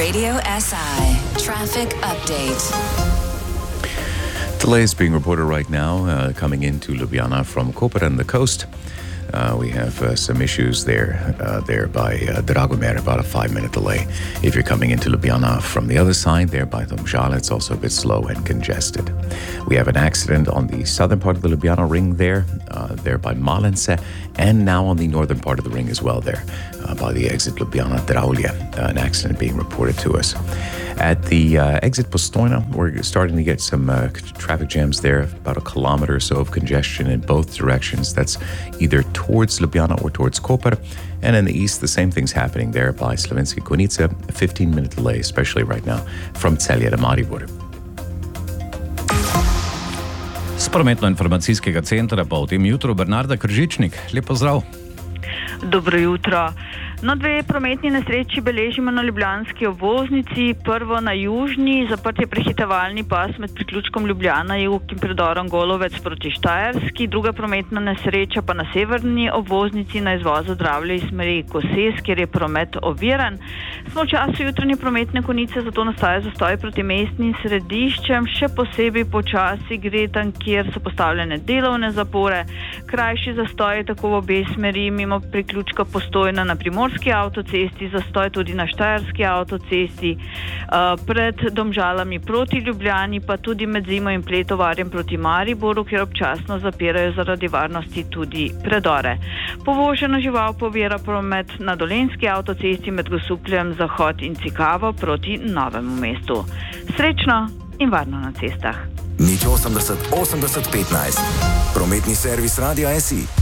Radio SI Traffic Update. Delays being reported right now coming into Ljubljana from Koper and the coast. We have some issues there by Dragomir, about a 5-minute delay. If you're coming into Ljubljana from the other side, there by Domžale, it's also a bit slow and congested. We have an accident on the southern part of the Ljubljana ring there by Malence, and now on the northern part of the ring as well there by the exit Ljubljana Draulia, an accident being reported to us. At the exit Postojna, we're starting to get some traffic jams there, about a kilometer or so of congestion in both directions. That's either towards Ljubljana or towards Koper. And in the east, the same thing's happening there by Slovenske Konjice, a 15-minute delay, especially right now, from Celje to Maribor. Z prometno-informacijskega centra pa v tem jutru Bernarda Kržičnik. Lep pozdrav. Dobro jutro. Dve prometni nesreči beležimo na ljubljanski obvoznici. Prvo na južni, zaprt je prehitevalni pas med priključkom Ljubljana jug in predorom Golovec proti Štajerski. Druga prometna nesreča pa na severni obvoznici na izvozu Dravlje iz smeri Koses, kjer je promet oviran. Smo v času jutranje prometne konice, zato nastaja zastoj proti mestnim središčem. Še posebej počasi gre tam, kjer so postavljene delovne zapore. Krajši zastoj je tako v obe smeri, mimo priključka Postojna na Primorski avtocesti, zastoj tudi na Štajerski avtocesti, pred Domžalami proti Ljubljani, pa tudi med Zimo in Pletovarjem proti Mariboru, kjer občasno zapirajo zaradi varnosti tudi predore. Povožena žival povira promet na Dolenjski avtocesti med Grosupljem, Zahod in Cikavo proti Novemu mestu. Srečno in varno na cestah. 80 80 15. Prometni servis Radia SI.